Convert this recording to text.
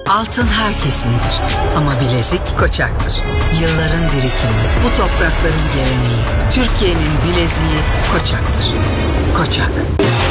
Altın herkesindir ama bilezik Koçak'tır. Yılların birikimi, bu toprakların geleneği. Türkiye'nin bileziği Koçak'tır. Koçak.